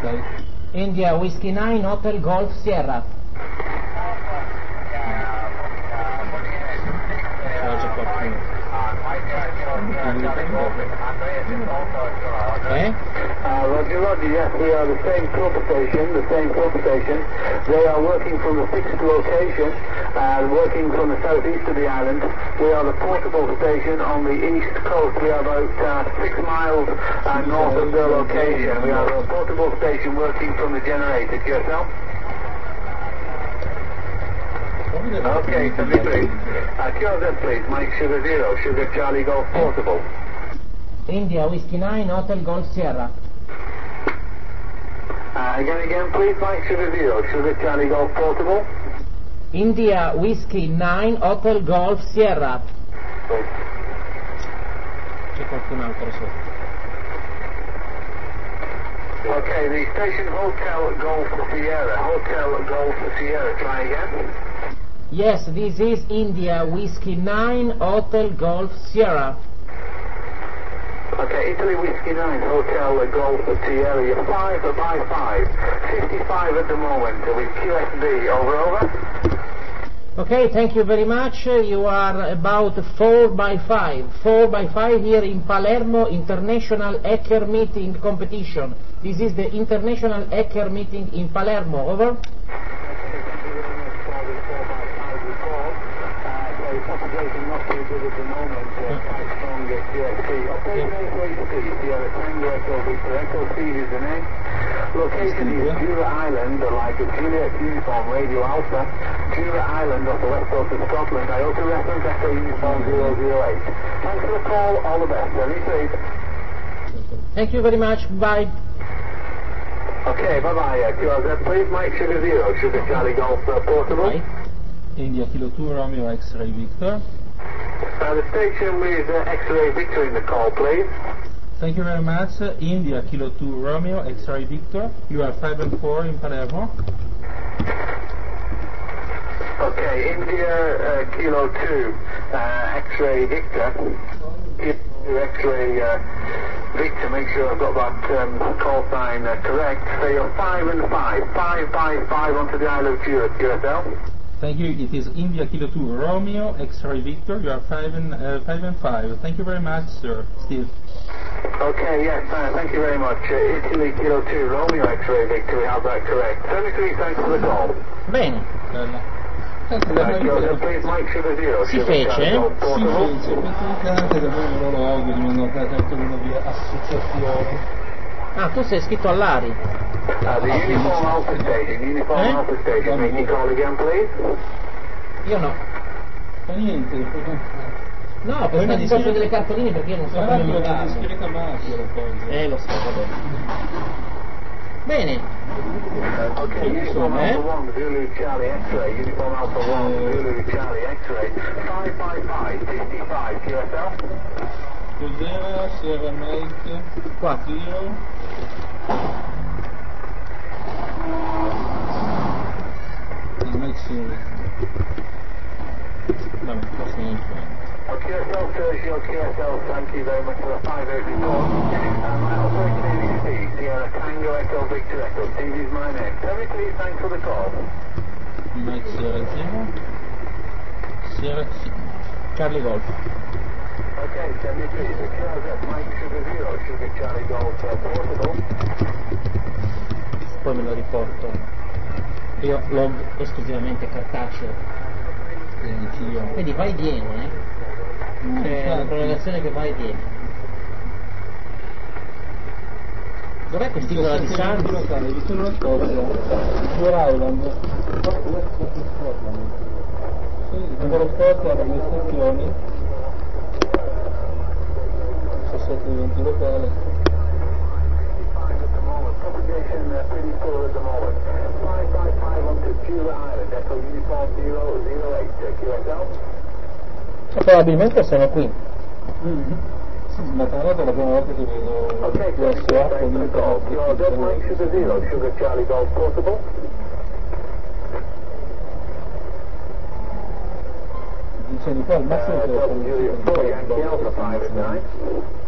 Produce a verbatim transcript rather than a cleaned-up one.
stai? India Whiskey nine Hotel Golf Sierra. C'era già qualcuno. Eh? Uh, Roger, Roger, yes, we are the same substation, the same substation. They are working from the fixed location, uh, working from the southeast of the island. We are the portable station on the east coast. We are about uh, six miles uh, north of their location. We are a portable station working from the generator. To yourself? Okay, seventy-three. Uh, Q R Z, please. Mike Sugar Zero, Sugar Charlie Golf Portable. India Whiskey nine Hotel Golf Sierra. Uh, again, again, please. Mike Sugar Zero, Sugar Charlie Golf Portable. India Whiskey nine Hotel Golf Sierra. C'è qualcun altro sotto. Okay, the station Hotel Golf Sierra. Hotel Golf Sierra. Try again. Yes, this is India Whiskey nine Hotel Golf Sierra. Okay, Italy Whiskey nine Hotel Golf Sierra. You're five by five. fifty-five at the moment with Q S B. Over, over. Okay, thank you very much. You are about four by five. four by five here in Palermo International Hacker Meeting Competition. This is the International Hacker Meeting in Palermo. Over. Propagating not very good at the moment, uh, quite strong at Q S P. Operation H P, Sierra Tango Echo Victor Echo, Steve is the name. Location is Jura Island, like a Juliet Uniform Radio Alpha, Jura Island off the west coast of Scotland. I also reference Echo Uniform zero zero eight. Thanks for the call, all the best. seventy-three. Thank you very much. Bye. Okay, bye-bye. Uh, Q R Z, please. Mike Sugar Zero, Sugar Charlie Golf uh, Portable. Bye. India Kilo two Romeo X-Ray Victor. Uh, the station with uh, X-Ray Victor in the call, please. Thank you very much. India Kilo two Romeo X-Ray Victor. You are five and four in Palermo. Okay, India uh, Kilo two uh, X-Ray Victor. X-Ray uh, Victor, make sure I've got that um, call sign uh, correct. So you're five and five. Five by five onto the Isle of Jura, Q S L. Thank you. It is India Kilo two Romeo X-Ray Victor. You are five and uh, five and five. Thank you very much, sir. Steve. Okay, yes, uh, thank you very much. Uh, Italy Kilo two Romeo X-Ray Victor. We have that correct. seventy-three, thanks for the call. Bene. Bella. Uh, please, Mike Sugar Zero. Si fece? Si fece, praticamente da poi l'orologio mi hanno dato uno di associazioni. Ah, tu sei iscritto all'Ari. Uh, the Uniform Alpha Station, Uniform Eh? Alpha Station, make you call again, please. Io no. Fa niente, No, per il discorso delle cartoline perché io non so come la mandarle. discreta mafia le cose. Eh, lo so, vabbè. Bene. Okay, Uniform eh? Alpha one, Zulu Charlie X-Ray, Uniform Alpha one, Zulu Charlie X-Ray, five by five, fifty-five, Q S L. Cos'era? Sierra Mike Qua. Zero. Il Mike Zero. Vabbè, posso non Oh, Q S L, Sergio, Q S L, thank you very much for the five eight report. Um, my operation name is Steve, Sierra Tango Echo Victor Echo. Steve is my name. seventy-three, thanks for the call. Mike Sierra Zero. Sierra Charlie Golf. Okay, seventy-three, the Q R Z, Mike Sugar Zero, Sugar Charlie Golf uh, Portable. Poi me lo riporto. Io log esclusivamente cartaceo. Anch'io. Quindi vai e viene, eh? C'è una prolungazione che va e viene. Dov'è quest'isola di Sanz? Vicino alla Scozia. Jura Island. Sì, vicino alla Scozia ha delle stazioni. diciassette venti locale. Propagation uh, pretty full at the moment. five by five onto Jura Island, Echo Uniform zero zero eight, uh, Q S L. Probabilmente sono qui. Mm-hmm. Sì, ma tra l'altro è la prima volta che vedo Okay, Q S A thanks for the call. Q R Z, Mike Sugar Zero, Sugar Charlie Golf Portable. Dicevi qua al massimo Uh, che Juliet four, Yankee Alpha five at nine.